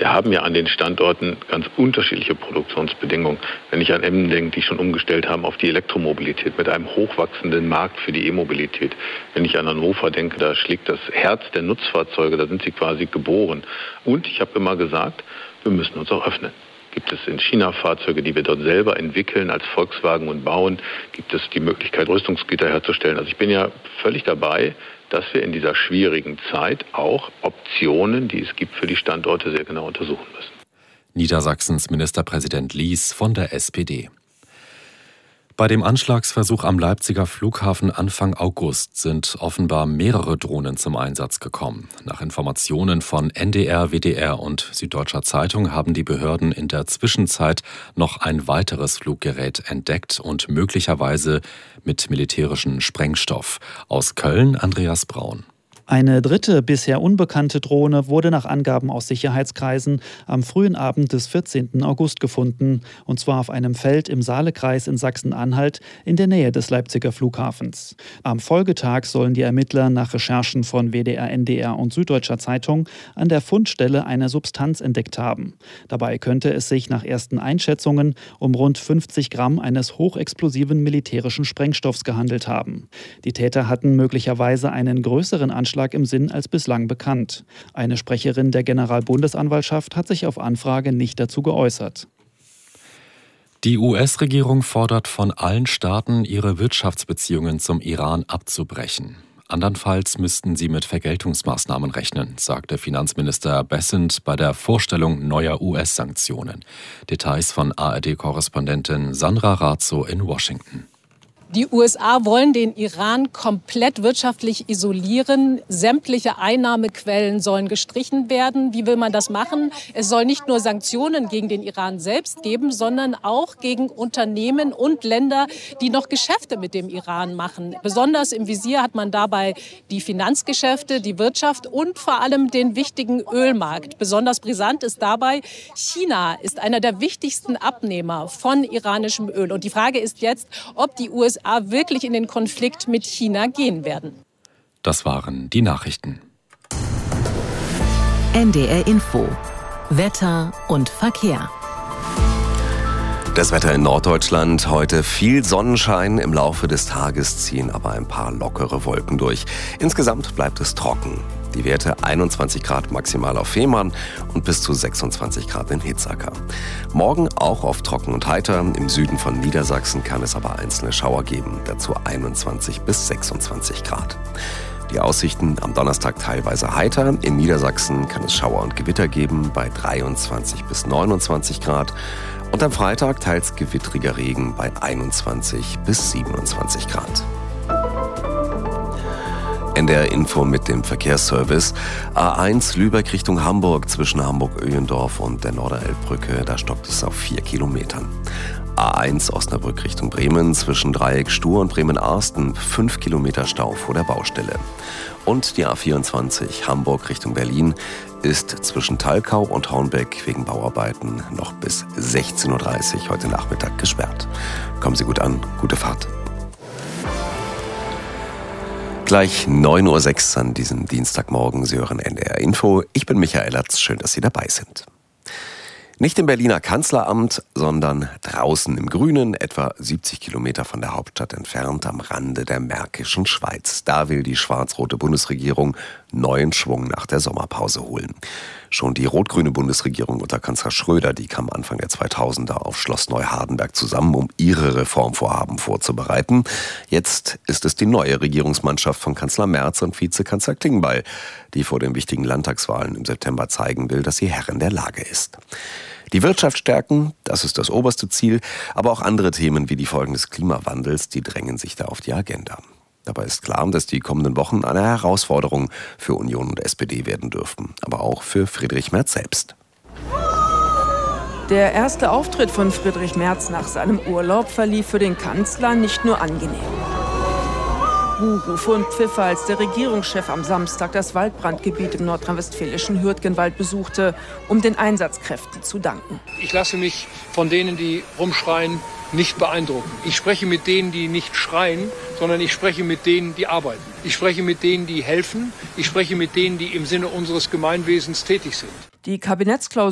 Wir haben ja an den Standorten ganz unterschiedliche Produktionsbedingungen. Wenn ich an Emden denke, die schon umgestellt haben auf die Elektromobilität mit einem hochwachsenden Markt für die E-Mobilität. Wenn ich an Hannover denke, da schlägt das Herz der Nutzfahrzeuge, da sind sie quasi geboren. Und ich habe immer gesagt, wir müssen uns auch öffnen. Gibt es in China Fahrzeuge, die wir dort selber entwickeln als Volkswagen und bauen? Gibt es die Möglichkeit, Rüstungsgüter herzustellen? Also ich bin ja völlig dabei, dass wir in dieser schwierigen Zeit auch Optionen, die es gibt für die Standorte, sehr genau untersuchen müssen. Niedersachsens Ministerpräsident Lies von der SPD. Bei dem Anschlagsversuch am Leipziger Flughafen Anfang August sind offenbar mehrere Drohnen zum Einsatz gekommen. Nach Informationen von NDR, WDR und Süddeutscher Zeitung haben die Behörden in der Zwischenzeit noch ein weiteres Fluggerät entdeckt und möglicherweise mit militärischem Sprengstoff. Aus Köln Andreas Braun. Eine dritte, bisher unbekannte Drohne wurde nach Angaben aus Sicherheitskreisen am frühen Abend des 14. August gefunden, und zwar auf einem Feld im Saalekreis in Sachsen-Anhalt in der Nähe des Leipziger Flughafens. Am Folgetag sollen die Ermittler nach Recherchen von WDR, NDR und Süddeutscher Zeitung an der Fundstelle eine Substanz entdeckt haben. Dabei könnte es sich nach ersten Einschätzungen um rund 50 Gramm eines hochexplosiven militärischen Sprengstoffs gehandelt haben. Die Täter hatten möglicherweise einen größeren Anschlag im Sinn als bislang bekannt. Eine Sprecherin der Generalbundesanwaltschaft hat sich auf Anfrage nicht dazu geäußert. Die US-Regierung fordert von allen Staaten, ihre Wirtschaftsbeziehungen zum Iran abzubrechen. Andernfalls müssten sie mit Vergeltungsmaßnahmen rechnen, sagte Finanzminister Bessent bei der Vorstellung neuer US-Sanktionen. Details von ARD-Korrespondentin Sandra Razzo in Washington. Die USA wollen den Iran komplett wirtschaftlich isolieren. Sämtliche Einnahmequellen sollen gestrichen werden. Wie will man das machen? Es soll nicht nur Sanktionen gegen den Iran selbst geben, sondern auch gegen Unternehmen und Länder, die noch Geschäfte mit dem Iran machen. Besonders im Visier hat man dabei die Finanzgeschäfte, die Wirtschaft und vor allem den wichtigen Ölmarkt. Besonders brisant ist dabei, China ist einer der wichtigsten Abnehmer von iranischem Öl. Und die Frage ist jetzt, ob die USA wirklich in den Konflikt mit China gehen werden. Das waren die Nachrichten. NDR Info. Wetter und Verkehr. Das Wetter in Norddeutschland, heute viel Sonnenschein, im Laufe des Tages ziehen aber ein paar lockere Wolken durch. Insgesamt bleibt es trocken. Die Werte 21 Grad maximal auf Fehmarn und bis zu 26 Grad in Hitzacker. Morgen auch oft trocken und heiter. Im Süden von Niedersachsen kann es aber einzelne Schauer geben. Dazu 21 bis 26 Grad. Die Aussichten am Donnerstag teilweise heiter. In Niedersachsen kann es Schauer und Gewitter geben bei 23 bis 29 Grad. Und am Freitag teils gewittriger Regen bei 21 bis 27 Grad. NDR Info mit dem Verkehrsservice. A1 Lübeck Richtung Hamburg zwischen Hamburg-Öhendorf und der Norderelbbrücke, da stockt es auf 4 Kilometern. A1 Osnabrück Richtung Bremen zwischen Dreieck Stur und Bremen-Arsten 5 Kilometer Stau vor der Baustelle. Und die A24 Hamburg Richtung Berlin ist zwischen Thalkau und Hornbeck wegen Bauarbeiten noch bis 16:30 Uhr heute Nachmittag gesperrt. Kommen Sie gut an, gute Fahrt. Gleich 9:06 Uhr an diesem Dienstagmorgen. Sie hören NDR Info. Ich bin Michael Latz. Schön, dass Sie dabei sind. Nicht im Berliner Kanzleramt, sondern draußen im Grünen, etwa 70 Kilometer von der Hauptstadt entfernt, am Rande der Märkischen Schweiz. Da will die schwarz-rote Bundesregierung neuen Schwung nach der Sommerpause holen. Schon die rot-grüne Bundesregierung unter Kanzler Schröder, die kam Anfang der 2000er auf Schloss Neuhardenberg zusammen, um ihre Reformvorhaben vorzubereiten. Jetzt ist es die neue Regierungsmannschaft von Kanzler Merz und Vizekanzler Klingbeil, die vor den wichtigen Landtagswahlen im September zeigen will, dass sie Herrin der Lage ist. Die Wirtschaft stärken, das ist das oberste Ziel, aber auch andere Themen wie die Folgen des Klimawandels, die drängen sich da auf die Agenda. Dabei ist klar, dass die kommenden Wochen eine Herausforderung für Union und SPD werden dürften, aber auch für Friedrich Merz selbst. Der erste Auftritt von Friedrich Merz nach seinem Urlaub verlief für den Kanzler nicht nur angenehm. Buhrufe und Pfiffe, als der Regierungschef am Samstag das Waldbrandgebiet im nordrhein-westfälischen Hürtgenwald besuchte, um den Einsatzkräften zu danken. Ich lasse mich von denen, die rumschreien, nicht beeindrucken. Ich spreche mit denen, die nicht schreien, sondern ich spreche mit denen, die arbeiten. Ich spreche mit denen, die helfen. Ich spreche mit denen, die im Sinne unseres Gemeinwesens tätig sind. Die Kabinettsklausur